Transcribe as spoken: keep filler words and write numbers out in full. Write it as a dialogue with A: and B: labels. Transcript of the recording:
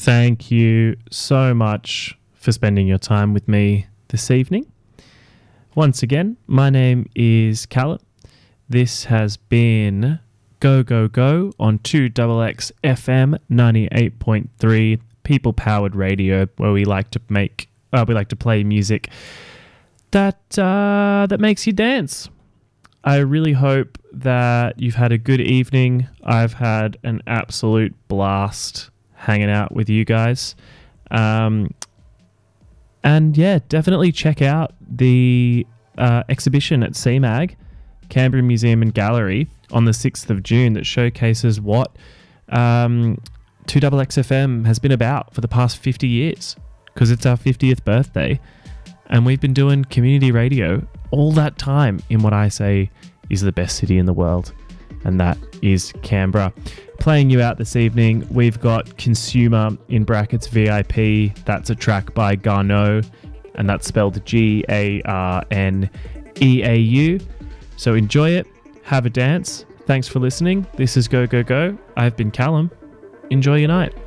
A: Thank you so much for spending your time with me this evening. Once again, my name is Callum. This has been Go Go Go on two X X F M ninety-eight point three, people-powered radio, where we like to make, uh, we like to play music that uh, that makes you dance. I really hope that you've had a good evening. I've had an absolute blast hanging out with you guys. Um, and yeah, definitely check out the uh, exhibition at C MAG, Canberra Museum and Gallery, on the sixth of June that showcases what um, two X X F M has been about for the past fifty years, because it's our fiftieth birthday. And we've been doing community radio all that time in what I say is the best city in the world, and that is Canberra. Playing you out this evening, we've got Consumer in brackets V I P. That's a track by Garneau, and that's spelled G A R N E A U. So enjoy it, have a dance. Thanks for listening. This is Go Go Go. I've been Callum. Enjoy your night.